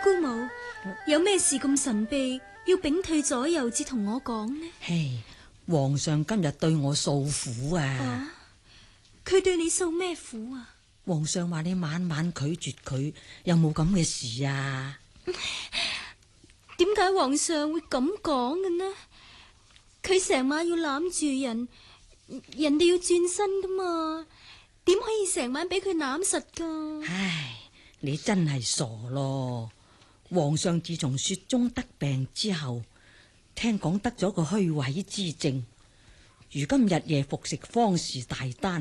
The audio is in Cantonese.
姑母，有咩事咁神秘，要屏退左右至同我講呢？ 嘿，皇上今日對我訴苦啊，佢對你訴咩苦啊？ 皇上話你晚晚拒絕佢，有冇咁嘅事啊？ 點解皇上會咁講嘅呢？佢成晚要攬住人，人哋要轉身噶嘛，點可以成晚俾佢攬實噶？ 唉，你真係傻咯！皇上自從雪中得病之後，聽講得咗個虛位之症，如今日夜服食方士大丹。